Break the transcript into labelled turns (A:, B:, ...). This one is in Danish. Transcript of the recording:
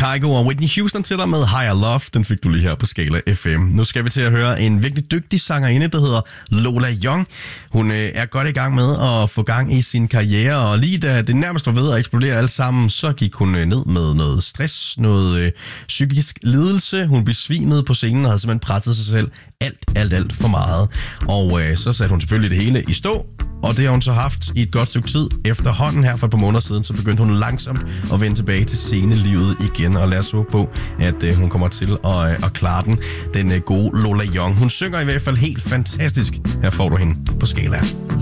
A: Kygo og Whitney Houston til dig med Higher Love. Den fik du lige her på Skala FM. Nu skal vi til at høre en virkelig dygtig sangerinde, der hedder Lola Young. Hun er godt i gang med at få gang i sin karriere, og lige da det nærmest var ved at eksplodere alt sammen, så gik hun ned med noget stress, noget psykisk lidelse. Hun besvimede på scenen og havde simpelthen presset sig selv alt for meget. Og så satte hun selvfølgelig det hele i stå, og det har hun så haft i et godt stykke tid. Efterhånden her for et par måneder siden, så begyndte hun langsomt at vende tilbage til scenelivet igen, og lad os håbe på, at hun kommer til at klare den gode Lola Young. Hun synger i hvert fald helt fantastisk. Her får du hende på Skala.